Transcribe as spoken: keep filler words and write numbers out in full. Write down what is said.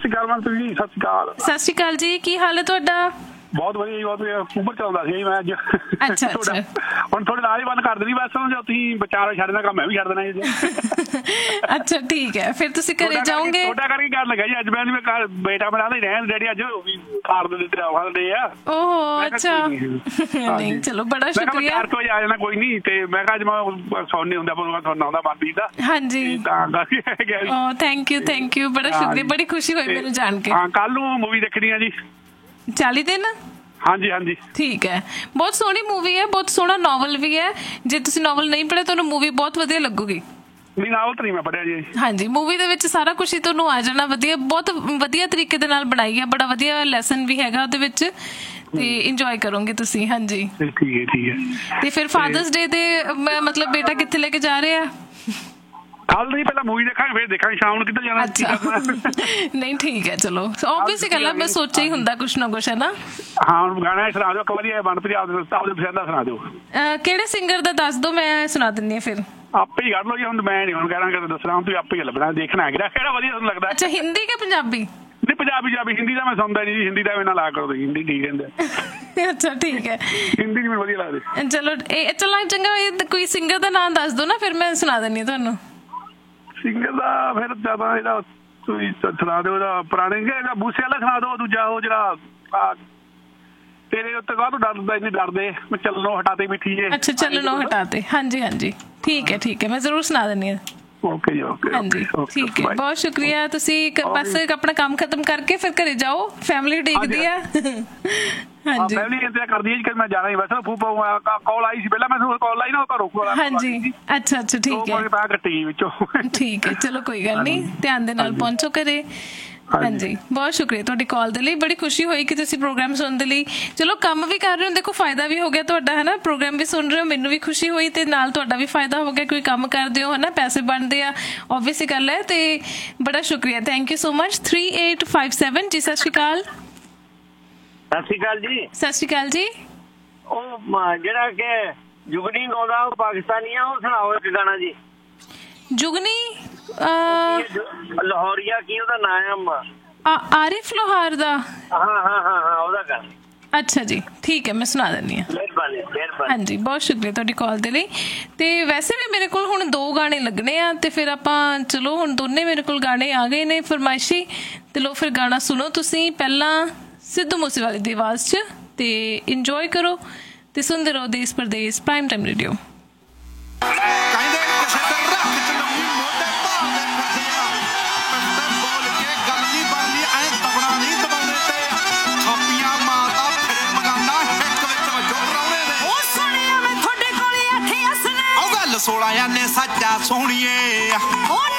ਸ਼੍ਰੀ ਅਕਾਲ ਮਨਪ੍ਰੀਤ ਜੀ, ਸਤਿ ਸ਼੍ਰੀ ਅਕਾਲ। ਸਤਿ ਸ਼੍ਰੀ ਅਕਾਲ ਜੀ, ਕੀ ਹਾਲ ਹੈ ਤੁਹਾਡਾ? ਬਹੁਤ ਵਧੀਆ ਜੀ, ਬਹੁਤ ਵਧੀਆ। ਉਬਰ ਚੱਲਦਾ ਸੀ ਮੈਂ ਅੱਜ। ਅੱਛਾ ਅੱਛਾ। ਹੁਣ ਥੋੜੇ ਨਾਲ ਹੀ ਬੰਦ ਕਰ ਦੇਣੀ ਬਸ, ਸਮਝੋ ਤੁਸੀਂ ਵਿਚਾਰ ਛੱਡ ਦੇਣਾ ਕੰਮ ਮੈਂ ਵੀ ਛੱਡ ਦੇਣਾ ਜੀ। ਅੱਛਾ ਠੀਕ ਹੈ, ਫਿਰ ਤੁਸੀਂ ਘਰੇ ਜਾਓਗੇ? ਛੋਟਾ ਕਰਕੇ ਗੱਲ ਲੱਗਾ ਜੀ ਅੱਜ ਮੈਂ ਮੈਂ ਬੇਟਾ ਬਣਾ ਦੇ ਰਹਿਣ ਡੈਡੀ ਅੱਜ ਕਾਰ ਦੇ ਦਿੱਤੇ ਆਉਂਦੇ ਆ। ਓਹ ਅੱਛਾ। ਨਹੀਂ ਚਲੋ ਬੜਾ ਸ਼ੁਕਰੀਆ। ਚਾਰ ਕੁ ਵਜੇ ਆ ਜਾਣਾ ਕੋਈ ਨਹੀਂ, ਤੇ ਮੈਂ ਕਿਹਾ ਅੱਜ ਮੈਂ ਸੌਣ ਹੁੰਦਾ ਪ੍ਰੋਗਰਾਮ ਸੁਣਨਾ ਹੁੰਦਾ ਮਨਪ੍ਰੀਤ ਦਾ। ਹਾਂਜੀ ਤਾਂ ਕਰਕੇ ਓ ਥੈਂਕ ਯੂ ਥੈਂਕ ਯੂ, ਬੜਾ ਸ਼ੁਕਰੀਆ, ਬੜੀ ਖੁਸ਼ੀ ਹੋਈ ਮੈਨੂੰ ਜਾਣ ਕੇ। ਹਾਂ ਕੱਲ ਨੂੰ ਮੂਵੀ ਦੇਖਣੀ ਆ ਜੀ, ਚਾਲੀ ਦਿਨ। ਹਾਂਜੀ ਹਾਂਜੀ ਠੀਕ ਹੈ, ਬਹੁਤ ਸੋਹਣੀ ਮੂਵੀ ਹੈ, ਬਹੁਤ ਸੋਹਣਾ ਨੋਵਲ ਵੀ ਹੈ। ਜੇ ਤੁਸੀਂ ਨੋਵਲ ਨਹੀਂ ਪੜ੍ਹਿਆ ਤੁਹਾਨੂੰ ਮੂਵੀ ਬਹੁਤ ਵਧੀਆ ਲੱਗੂਗੀ। ਨਹੀਂ ਨਾਵਲ ਤਾਂ ਨਹੀਂ ਮੈਂ ਪੜ੍ਹਿਆ ਜੀ। ਹਾਂਜੀ ਮੂਵੀ ਦੇ ਵਿੱਚ ਸਾਰਾ ਕੁਛ ਹੀ ਤੁਹਾਨੂੰ ਆ ਜਾਣਾ। ਵਧੀਆ, ਬਹੁਤ ਵਧੀਆ ਤਰੀਕੇ ਦੇ ਨਾਲ ਬਣਾਈ ਹੈ, ਬੜਾ ਵਧੀਆ ਲੈਸਨ ਵੀ ਹੈਗਾ ਉਹਦੇ ਵਿੱਚ, ਤੇ ਇੰਜੋਏ ਕਰੋਗੇ ਤੁਸੀਂ। ਹਾਂਜੀ ਠੀਕ ਹੈ ਠੀਕ ਹੈ। ਤੇ ਫਿਰ ਫਾਦਰਸ ਡੇ ਦੇ ਮਤਲਬ ਬੇਟਾ ਕਿੱਥੇ ਲੈ ਕੇ ਜਾ ਰਹੇ ਆ? ਕੱਲ ਨਹੀਂ, ਪਹਿਲਾਂ ਮੂਵੀ ਦੇਖਾਂਗੇ ਫਿਰ ਦੇਖਾਂਗੇ ਸ਼ਾਮ ਨੂੰ ਕਿੱਧਰ ਜਾਣਾ। ਨਹੀਂ ਠੀਕ ਹੈ, ਚਲੋ ਓਬਵੀਅਸ ਗੱਲ ਹੈ, ਮੈਂ ਸੋਚਿਆ ਹੀ ਹੁੰਦਾ ਕੁਛ ਨਾ ਕੁਛ, ਹੈ ਨਾ। ਹਾਂ ਹੁਣ ਗਾਣਾ ਸੁਣਾ ਦਿਓ ਇੱਕ ਵਾਰੀ ਮਨਪ੍ਰੀਤ, ਆਪਦੇ ਪਸੰਦ ਦਾ ਸੁਣਾ ਦਿਓ। ਕਿਹੜੇ ਸਿੰਗਰ ਦਾ ਦੱਸ ਦਿਓ, ਮੈਂ ਸੁਣਾ ਦਿੰਦੀ ਹਾਂ ਫਿਰ। ਆਪੇ ਹੀ ਕੱਢ ਲਓ ਜੀ, ਹੁਣ ਮੈਂ ਨਹੀਂ ਹੁਣ ਕਹਿਣਾ ਕਿ ਦੱਸਣਾ, ਹੁਣ ਤੁਸੀਂ ਆਪੇ ਹੀ ਲੱਭਣਾ, ਦੇਖਣਾ ਕਿਹੜਾ ਕਿਹੜਾ ਵਧੀਆ ਤੁਹਾਨੂੰ ਲੱਗਦਾ। ਅੱਛਾ ਹਿੰਦੀ ਕਿ ਪੰਜਾਬੀ? ਨਹੀਂ ਪੰਜਾਬੀ ਪੰਜਾਬੀ, ਹਿੰਦੀ ਦਾ ਮੈਂ ਸੁਣਦਾ ਨਹੀਂ ਜੀ, ਹਿੰਦੀ ਦਾ ਨਾ ਲਾ ਕਰੋ, ਹਿੰਦੀ ਠੀਕ ਰਹਿੰਦਾ। ਅੱਛਾ ਠੀਕ ਹੈ, ਹਿੰਦੀ ਨਹੀਂ ਮੈਨੂੰ ਵਧੀਆ ਲੱਗਦੀ। ਚਲੋ ਇਹ ਚਲੋ ਚੰਗਾ, ਕੋਈ ਸਿੰਗਰ ਦਾ ਨਾਮ ਦੱਸ ਦਿਓ ਨਾ, ਫਿਰ ਮੈਂ ਸੁਣਾ ਦਿੰਦੀ ਹਾਂ ਤੁਹਾਨੂੰ। ਸਿੰਗਰ ਦਾ ਫਿਰ ਜ਼ਿਆਦਾ ਇਹਦਾ ਤੁਸੀਂ ਸੁਣਾ ਦਿਓ, ਇਹਦਾ ਪੁਰਾਣੇ ਇਹਦਾ ਬੂਸੇ ਵਾਲਾ ਸੁਣਾ ਦਿਓ, ਦੂਜਾ ਉਹ ਜਿਹੜਾ ਤੇਰੇ ਉੱਤੇ ਕਾਹਤੋਂ ਡਰਦਾ ਇੰਨੀ ਡਰਦੇ ਮੈਂ ਚੱਲਣੋਂ ਹਟਾਤੇ ਮਿੱਠੀ ਜੇ। ਅੱਛਾ ਚੱਲਣੋਂ ਹਟਾਤੇ, ਹਾਂਜੀ ਹਾਂਜੀ ਠੀਕ ਹੈ ਠੀਕ ਹੈ, ਮੈਂ ਜ਼ਰੂਰ ਸੁਣਾ ਦਿੰਦੀ ਹਾਂ। ਓਕੇ ਜੀ ਓਕੇ। ਹਾਂਜੀ ਠੀਕ ਹੈ, ਬਹੁਤ ਸ਼ੁਕਰੀਆ। ਤੁਸੀਂ ਬਸ ਆਪਣਾ ਕੰਮ ਖਤਮ ਕਰਕੇ ਫਿਰ ਘਰੇ ਜਾਓ, ਫੈਮਿਲੀ ਉਡੀਕਦੀ ਆ। ਹਾਂਜੀ ਫੈਮਿਲੀ ਇੰਤਜ਼ਾਰ ਕਰਦੀ ਹੈ ਜੀ, ਮੈਂ ਜਾਣਾ ਹੀ ਵੈਸੇ ਕਾਲ ਆਈ ਸੀ ਪਹਿਲਾਂ, ਮੈਂ ਕਾਲ ਆਈ ਨਾ ਘਰੋਂ। ਹਾਂਜੀ ਅੱਛਾ ਅੱਛਾ ਠੀਕ ਹੈ, ਤਾਂ ਕੱਟੀ ਵਿੱਚੋਂ। ਠੀਕ ਹੈ ਚਲੋ ਕੋਈ ਗੱਲ ਨਹੀਂ, ਧਿਆਨ ਦੇ ਨਾਲ ਪਹੁੰਚੋ ਘਰੇ। ਹਾਂਜੀ ਬਹੁਤ ਸ਼ੁਕਰੀਆ ਤੁਹਾਡੀ ਕਾਲ ਦੇ ਲਈ, ਬੜੀ ਖੁਸ਼ੀ ਹੋਈ ਕਿ ਤੁਸੀਂ ਪ੍ਰੋਗਰਾਮ ਸੁਣਨ ਦੇ ਲਈ। ਚਲੋ ਕੰਮ ਵੀ ਕਰ ਰਹੇ ਹੋ, ਦੇਖੋ ਫਾਇਦਾ ਵੀ ਹੋ ਗਿਆ ਤੁਹਾਡਾ, ਹੈ ਨਾ। ਪ੍ਰੋਗਰਾਮ ਵੀ ਸੁਣ ਰਹੇ ਹੋ, ਮੈਨੂੰ ਵੀ ਖੁਸ਼ੀ ਹੋਈ, ਤੇ ਨਾਲ ਤੁਹਾਡਾ ਵੀ ਫਾਇਦਾ ਹੋ ਗਿਆ, ਕੋਈ ਕੰਮ ਕਰਦੇ ਹੋ, ਹੈ ਨਾ, ਪੈਸੇ ਬਣਦੇ ਆ, ਓਬਵੀਅਸ ਗੱਲ ਹੈ। ਤੇ ਬੜਾ ਸ਼ੁਕਰੀਆ, thank you so much. Three eight five seven ਜੀ, ਸਤਿ ਸ਼੍ਰੀ ਅਕਾਲ। ਸਤਿ ਸ਼੍ਰੀ ਅਕਾਲ ਜੀ। ਸਤਿ ਸ਼੍ਰੀ ਅਕਾਲ ਜੀ। ਉਹ ਜਿਹੜਾ ਕਿ ਜੁਗਨੀ ਗਾਉਂਦਾ ਉਹ ਪਾਕਿਸਤਾਨੀ ਆ, ਉਹ ਸੁਣਾਓ ਇੱਕ ਗਾਣਾ ਜੀ। ਜੁਗਨੀ ਲਾਹੌਰੀਆ ਕੀ ਉਹਦਾ ਨਾਮ ਆ? ਆਰਿਫ ਲੋਹਾਰ ਦਾ? ਹਾਂ ਹਾਂ ਹਾਂ ਹਾਂ ਉਹਦਾ ਗਾਣਾ। ਅੱਛਾ ਜੀ ਠੀਕ ਹੈ, ਮੈਂ ਸੁਣਾ ਦਿੰਦੀ ਹਾਂ। ਮਿਹਰਬਾਨੀ ਮਿਹਰਬਾਨੀ। ਹਾਂਜੀ ਬਹੁਤ ਸ਼ੁਕਰੀਆ ਤੁਹਾਡੀ ਕਾਲ ਦੇ ਲਈ। ਤੇ ਵੈਸੇ ਵੀ ਮੇਰੇ ਕੋਲ ਹੁਣ ਦੋ ਗਾਣੇ ਲੱਗਣੇ ਆ, ਤੇ ਫਿਰ ਆਪਾਂ ਚਲੋ ਹੁਣ ਦੋਨੇ ਮੇਰੇ ਕੋਲ ਗਾਣੇ ਆ ਗਏ ਨੇ ਫਰਮਾਇਸ਼ੀ, ਤੇ ਲੋ ਫਿਰ ਗਾਣਾ ਸੁਣੋ ਤੁਸੀਂ ਪਹਿਲਾਂ ਸਿੱਧੂ ਮੂਸੇਵਾਲੇ ਦੀ ਆਵਾਜ਼ 'ਚ, ਤੇ ਇੰਜੋਏ ਕਰੋ ਤੇ ਸੁਣਦੇ ਰਹੋ ਦੇਸ਼ ਪਰਦੇਸ ਪ੍ਰਾਈਮ ਟਾਈਮ ਰੇਡੀਓ। ਸੋਲਾਂ ਨੇ ਸੱਚਾ ਸੋਹਣੀਏ।